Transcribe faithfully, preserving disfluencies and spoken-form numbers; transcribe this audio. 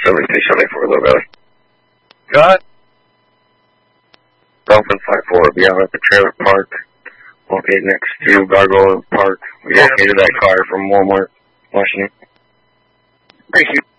seventy-six seventy-four, Low Valley. Got? Dolphin five four, be out at the trailer park. Located next to Gargoyle Park. We Yeah. located that car from Walmart, Washington. Thank you.